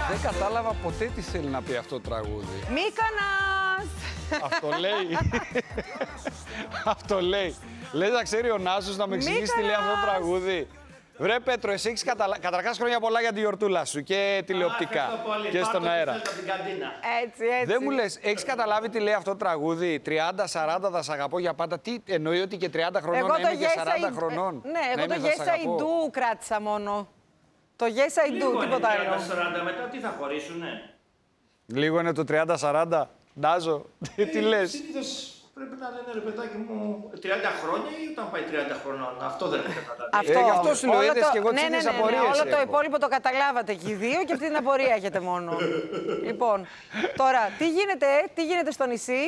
Δεν κατάλαβα ποτέ τι θέλει να πει αυτό το τραγούδι. Μύκονος! Αυτό λέει. Αυτό λέει. Λες να ξέρει ο Νάσος να με εξηγήσει τι λέει αυτό το τραγούδι. Βρε Πέτρο, εσύ έχεις καταρχάς χρόνια πολλά για τη γιορτούλα σου και τηλεοπτικά και στον αέρα. Έτσι. Δεν μου λες, έχεις καταλάβει τι λέει αυτό το τραγούδι? 30-40 θα σ' αγαπώ για πάντα. Τι εννοεί, ότι και 30 χρονών να είμαι και 40 χρονών? Ναι, εγώ το Yes I Do κράτησα μόνο. Το Yes I Do, τίποτα άλλο. 30-40 μετά τι θα χωρίσουνε? Λίγο είναι το 30-40. Ντάζο, τι λες? Συνήθως πρέπει να λένε, ρε παιδάκι μου, 30 χρόνια ή όταν πάει 30 χρονών. Αυτό δεν έχω καταλάβει. Αυτό σου λέω, είδες και εγώ τις ίδιες απορίες όλο το έχω. υπόλοιπο το καταλάβατε και οι δύο και αυτή την απορία έχετε μόνο. Λοιπόν, τώρα, τι γίνεται στο νησί?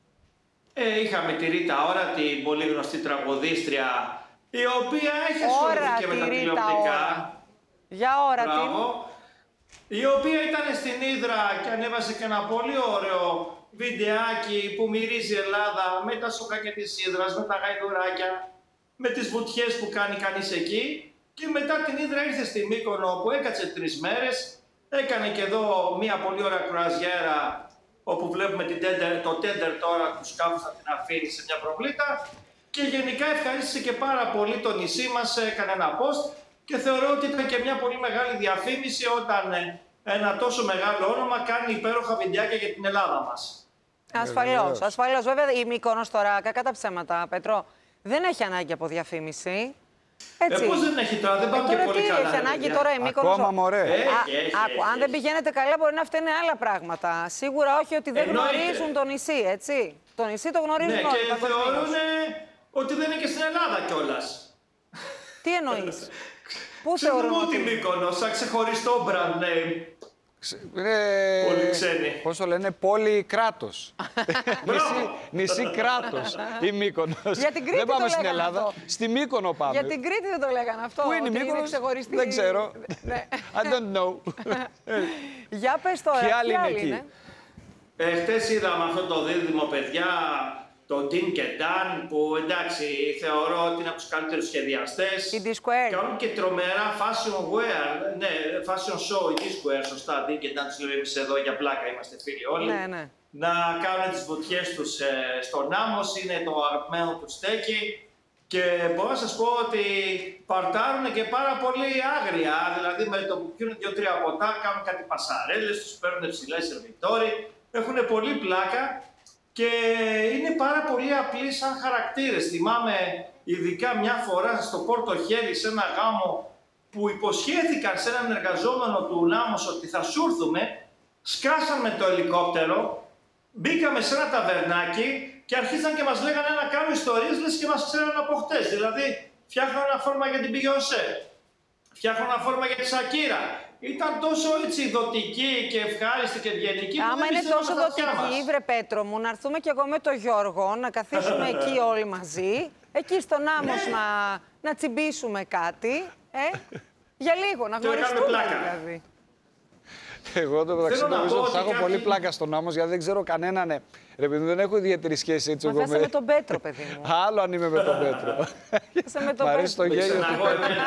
Είχαμε τη Ρίτα Ωρα, την πολύ γνωστή τραγουδίστρια, η οποία έχει ασχοληθεί και με τα τηλεοπτικά. Για ώρα την. Η οποία ήταν στην Ύδρα και ανέβασε και ένα πολύ ωραίο βιντεάκι που μυρίζει η Ελλάδα με τα σοκάκια της Ύδρας, με τα γαϊδουράκια, με τις βουτιές που κάνει κανείς εκεί. Και μετά την Ύδρα ήρθε στη Μύκονο που έκατσε 3 μέρες. Έκανε και εδώ μια πολύ ωραία κρουαζιέρα όπου βλέπουμε το τέντερ τώρα του σκάφους να την αφήνει σε μια προβλήτα. Και γενικά ευχαρίστησε και πάρα πολύ το νησί μας, έκανε ένα post. Και θεωρώ ότι ήταν και μια πολύ μεγάλη διαφήμιση όταν ένα τόσο μεγάλο όνομα κάνει υπέροχα βιντεάκια για την Ελλάδα μας. Ασφαλώς. Βέβαια η Μύκονος τώρα, κακά τα ψέματα, Πέτρο, δεν έχει ανάγκη από διαφήμιση. Έτσι. Πώς δεν έχει τώρα, δεν πάμε και πολύ καλά. Έχει ανάγκη τώρα η Μύκονος? Ακόμα μωρέ. Αν δεν πηγαίνετε καλά μπορεί να φταίνε άλλα πράγματα. Σίγουρα όχι ότι δεν γνωρίζουν το νησί, έτσι. Το νησί το γνωρίζουν όλοι. Και θεωρούν ότι δεν είναι και στην Ελλάδα κιόλας. Τι εννοείς? Πού θεωρούν ότι Μύκονος, σαν ξεχωριστό brand name. Πολύ ξένοι. Πώς το λένε, πόλη κράτος. Νησί κράτος η Μύκονος. Για την Κρήτη δεν πάμε το στην λέγανε Ελλάδα, αυτό. στη Μύκονο πάμε. Για την Κρήτη δεν το λέγανε αυτό. Πού είναι η Μύκονος? Δεν ξέρω. I don't know. Για πες τώρα, ποιοι άλλοι είναι εκεί? Χτες είδαμε αυτό το δίδυμο, παιδιά, τον Dean και Dan, που εντάξει, θεωρώ ότι είναι από τους καλύτερους σχεδιαστές. Η D-Square. Κάνουν και τρομερά fashion wear, ναι, fashion show, η D-Square, σωστά, Dean και Dan, τους λέμε εμείς εδώ για πλάκα, είμαστε φίλοι όλοι. Ναι. Να κάνουν τις βουτιές τους στον Άμμος, είναι το αγαπημένο του στέκι. Και μπορώ να σας πω ότι παρτάρουν και πάρα πολύ άγρια, δηλαδή με το που πιούν 2-3 ποτά, κάνουν κάτι πασαρέλες, τους παίρνουν ψηλές σερβιτόροι, έχουν πολύ πλάκα. Και είναι πάρα πολύ απλοί σαν χαρακτήρες. Θυμάμαι ειδικά μια φορά στο Πόρτο Χέλη σε ένα γάμο που υποσχέθηκαν σε έναν εργαζόμενο του Νάμος ότι θα σου έρθουμε, σκάσαν με το ελικόπτερο, μπήκαμε σε ένα ταβερνάκι και αρχίσαν και μας λέγανε να κάνουμε ιστορίες λες και μας ξέραν από χτες. Δηλαδή φτιάχναν ένα φόρμα για την Beyoncé, φτιάχναν ένα φόρμα για τη Σακύρα. Ήταν τόσο έτσι δοτική και ευχάριστη και ευγενική. Άμα είναι τόσο δοτική, βρε Πέτρο μου, να έρθουμε κι εγώ με τον Γιώργο, να καθίσουμε εκεί όλοι μαζί, εκεί στον Άμμος να τσιμπήσουμε κάτι, για λίγο, να γνωριστούμε δηλαδή. Εγώ το μεταξύ νομίζω ότι θα έχω πολύ πλάκα στον Άμμος, γιατί δεν ξέρω κανέναν. Ρε παιδί μου, δεν έχω ιδιαίτερη σχέση έτσι. Μα θα με τον Πέτρο, παιδί μου. Άλλο αν είμαι με τον Πέτρο. Μ' αρέσει το γέλιο του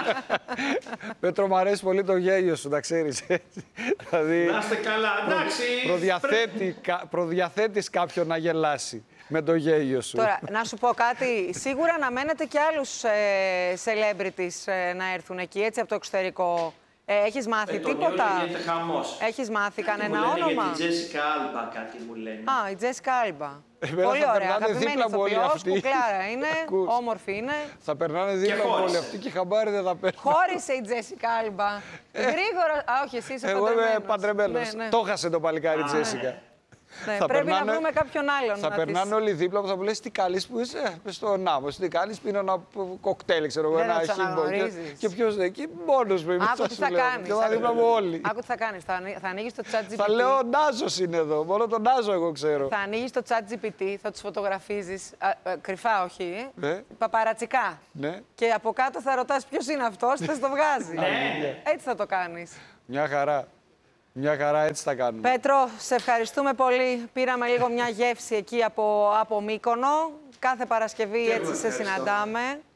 Πέτρο, μ' αρέσει πολύ το γέλιο σου, τα ξέρεις. Δηλαδή, να είστε καλά, εντάξει. Προδιαθέτεις κάποιον να γελάσει με το γέλιο σου. Τώρα, να σου πω κάτι. Σίγουρα αναμένετε και άλλους celebrities να έρθουν εκεί, έτσι, από το εξωτερικό. Έχεις μάθει τίποτα? Γίνεται χαμός. Έχεις μάθει κανένα όνομα? όνομα? Για την Τζέσικα Άλμπα κάτι μου λένε. Η Τζέσικα Άλμπα. Πολύ ωραία, αγαπημένη ηθοποιός, κουκλάρα είναι, όμορφη είναι. Θα περνάνε δίπλα μου όλοι αυτοί και χαμπάρι δεν θα παίρνουν. Χώρισε η Τζέσικα Άλμπα. Γρήγορα, όχι εσύ είσαι παντρεμένος. Εγώ είμαι παντρεμένος. Το χάσε το παλικάρι Τζέσικα. Ναι, πρέπει να βρούμε κάποιον άλλον. Θα περνάνε όλοι δίπλα που θα μου λες τι κάνεις που είσαι στον Άμμος, τι κάνεις, πίνω ένα κοκτέιλ, ξέρω εγώ, ένα χύμπο. Και ποιος εκεί, μόνος μου. Άκου τι θα κάνεις. Και θα δίπλα μου όλοι. Άκου τι θα κάνεις, θα ανοίγεις το chat GPT. Θα λέω ο Νάζος είναι εδώ, μόνο τον Νάζο εγώ ξέρω. Θα ανοίγεις το chat GPT, θα τους φωτογραφίζεις, κρυφά όχι, παπαρατσικά. Και από κάτω θα ρωτάς ποιος είναι αυτός, θα το βγάζει. Έτσι θα το κάνεις. Μια χαρά. Μια χαρά, έτσι θα κάνουμε. Πέτρο, σε ευχαριστούμε πολύ. Πήραμε λίγο μια γεύση εκεί από Μύκονο. Κάθε Παρασκευή έτσι σε συναντάμε.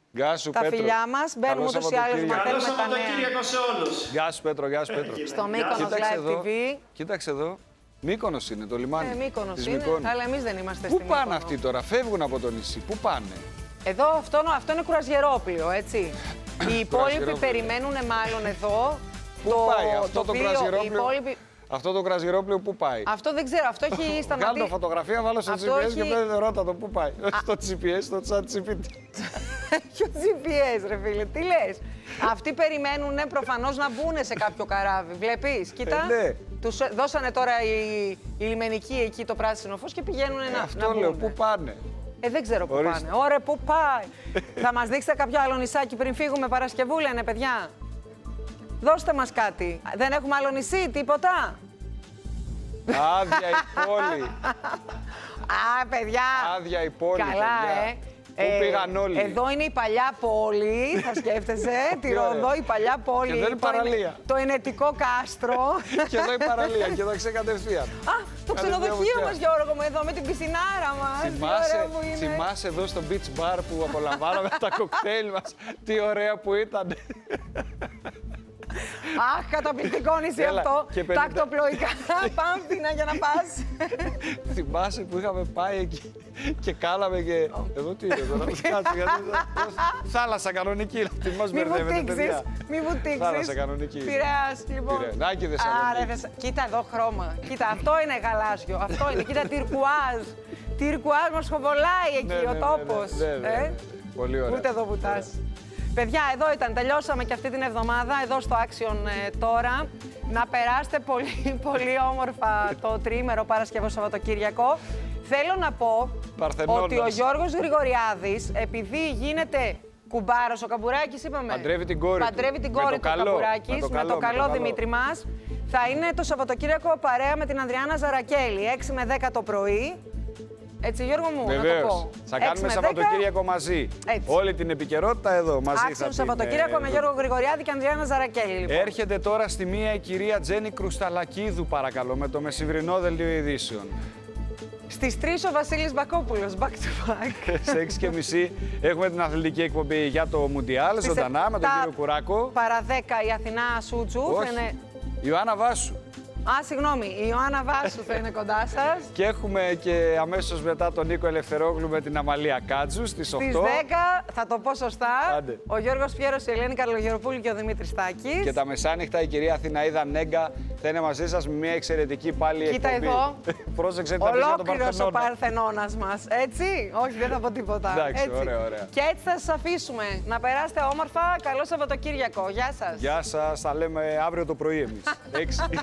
Γεια σου, Τα Πέτρο. φιλιά μας. Μπαίνουμε Καλό ούτως ή άλλως, Σαββατοκύριακο. Καλό μαθαίνουμε τα νέα. Σαββατοκύριακο σε όλους. Γεια σου, Πέτρο, γεια σου, Πέτρο. Στο Μύκονος Κοίταξε Live εδώ. TV. Κοίταξε εδώ. Μύκονος είναι το λιμάνι. Μύκονος της είναι, Μυκόνου. αλλά εμείς δεν είμαστε Πού στη πάνε Μύκονο. αυτοί τώρα, φεύγουν από το νησί. Πού πάνε. Εδώ αυτό είναι κουρασγερόπλοιο, έτσι. Οι υπόλοιποι Κουρασγερόπλοιο. περιμένουν μάλλον εδώ. Πού πάει αυτό το πλοίο, οι κουρασγερόπλοιο. υπόλοιποι- Αυτό το κρασγερόπλιο πού πάει. Αυτό δεν ξέρω, αυτό έχει Βγάλω σταματήσει. φωτογραφία, βάλω στο Αυτό GPS έχει- και πέντε ρώτα το πού πάει. Στο GPS, στο ChatGPT. Ποιο GPS, ρε φίλε, τι λες. Αυτοί περιμένουν προφανώς να μπουν σε κάποιο καράβι. Βλέπεις, κοίτα. Ναι. Τους δώσανε τώρα οι λιμενικοί εκεί το πράσινο φως και πηγαίνουν να Αυτό μπουν. λέω, πού πάνε. Δεν ξέρω πού Ορίστε. πάνε. Ωραία, πού πάει. Θα μας δείξετε κάποιο άλλο νησάκι πριν φύγουμε Παρασκευούλα, ναι, παιδιά. Δώστε μας κάτι. Δεν έχουμε άλλο νησί, τίποτα. Άδεια η πόλη. Α, παιδιά. Άδεια η πόλη. Καλά, παιδιά. Πού πήγαν όλοι. Εδώ είναι η παλιά πόλη, θα σκέφτεσαι. Τη Τι ωραία. Ροδό, η παλιά πόλη. Και εδώ είναι η το παραλία. Το ενετικό κάστρο. Και εδώ η παραλία και εδώ ξεκατευθείαν. Α, το Καλή ξενοδοχείο διαβολιά. μας, Γιώργο μου, εδώ με την πισινάρα μας. Τι ωραία που είναι. Θυμάσαι εδώ στο beach bar που απολαμβάναμε τα κοκτέιλ μας. Τι ωραία που ήταν. Αχ, καταπληκτικό νησί Έλα, αυτό. και 50. Τακτοπλοϊκά, Πάμφυνα για να πας. Θυμάσαι που είχαμε πάει εκεί και κάναμε και... Εδώ τι είναι τώρα, κάτσε γιατί... Θάλασσα κανονική, τι μας Μη μπερδεύετε βουτήξεις, παιδιά. μη βουτήξεις. Θάλασσα κανονική. Πειραιάς, λοιπόν. Πειραιά. Να και Θεσσαλονίκη. Άρα, κοίτα εδώ χρώμα. Κοίτα, αυτό είναι γαλάζιο. Αυτό είναι, κοίτα, τυρκουάζ. Τυρκουάζ μας χοβολάει εκεί ο τόπος. Ναι. Πολύ ωραία. Ούτε εδώ βουτάς. Παιδιά, εδώ ήταν. Τελειώσαμε και αυτή την εβδομάδα, εδώ στο Action τώρα. Να περάσετε πολύ, πολύ όμορφα το τριήμερο Παρασκευό Σαββατοκύριακο. Θέλω να πω Παρθενώνας. ότι ο Γιώργος Γρηγοριάδης, επειδή γίνεται κουμπάρος, ο Καμπουράκης είπαμε. Παντρεύει την κόρη του. Παντρεύει την Με κόρη το του καλό, Καμπουράκης, με το με καλό, το με το καλό καλό. Δημήτρη μας. Θα είναι το Σαββατοκύριακο παρέα με την Ανδριάννα Ζαρακέλη, 6 με 10 το πρωί. Έτσι, Γιώργο μου, να το Βεβαίως. πω. Θα 6 κάνουμε με 10. Σαββατοκύριακο μαζί. Έτσι. Όλη την επικαιρότητα εδώ μαζί θα Άξιον την, Σαββατοκύριακο με Γιώργο Γρηγοριάδη και Ανδριάννα Ζαρακέλη, λοιπόν. Έρχεται τώρα στη μία η κυρία Τζέννη Κρουσταλακίδου, παρακαλώ, με το μεσημβρινό δελτίο ειδήσεων. Στις 3 ο Βασίλης Μπακόπουλος, back to back. Σε 6:30 έχουμε την αθλητική εκπομπή για το Μουντιάλ, ζωντανά, με τον 7 κύριο Κουράκο. παρά 10 η Αθηνά Σούτσου. Θα Όχι, είναι... Ιωάννα Βάσου. Α, συγγνώμη, η Ιωάννα Βάσου θα είναι κοντά σας. Και έχουμε και αμέσως μετά τον Νίκο Ελευθερόγλου με την Αμαλία Κάτζου στις 8. Στις 10, θα το πω σωστά, Άντε. ο Γιώργος Πιέρος, η Ελένη Καρλογεροπούλου και ο Δημήτρης Τάκης. Και τα μεσάνυχτα η κυρία Αθηναίδα Νέγκα θα είναι μαζί σας με μια εξαιρετική πάλι Κοίτα εκπομπή. εδώ. Πρόσεξε, θα πεις για τον Ολόκληρος ο Παρθενώνα. Παρθενώνας μας, έτσι. Όχι, δεν θα πω τίποτα. Εντάξει, έτσι. ωραία, ωραία. Και έτσι θα σας αφήσουμε. Να περάσετε όμορφα. Καλό Σαββατοκύριακο. Γεια σας. Γεια σας, θα λέμε αύριο το πρωί εμείς. 6.